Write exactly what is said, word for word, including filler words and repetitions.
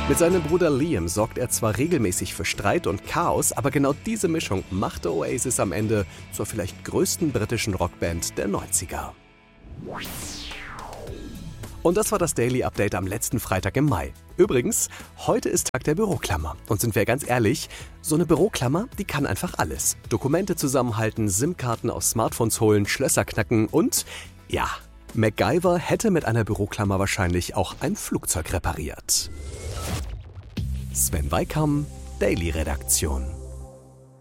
Mit seinem Bruder Liam sorgt er zwar regelmäßig für Streit und Chaos, aber genau diese Mischung machte Oasis am Ende zur vielleicht größten britischen Rockband der neunziger. Und das war das Daily Update am letzten Freitag im Mai. Übrigens, heute ist Tag der Büroklammer. Und sind wir ganz ehrlich, so eine Büroklammer, die kann einfach alles. Dokumente zusammenhalten, SIM-Karten aus Smartphones holen, Schlösser knacken und, ja, MacGyver hätte mit einer Büroklammer wahrscheinlich auch ein Flugzeug repariert. Sven Weikam, Daily Redaktion.